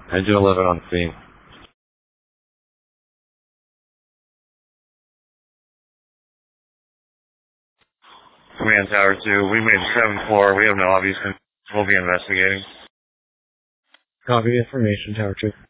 I do 11 on scene. Command Tower 2, we made 7-4. We have no obvious. We'll be investigating. Copy information, Tower 2.